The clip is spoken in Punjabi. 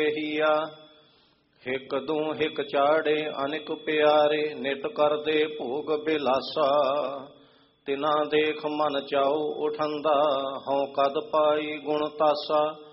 ਹੀਆ ਹਿਕ ਦੂੰ ਹਿਕ ਚਾੜੇ ਅਨਿਕ ਪਿਆਰੇ ਨਿਤ ਕਰਦੇ ਭੋਗ ਬਿਲਾਸਾ ਤਿਨਾਂ ਦੇਖ ਮਨ ਚਾਉ ਉਠੰਦਾ ਹਉ ਕਦ ਪਾਈ ਗੁਣ ਤਾਸਾ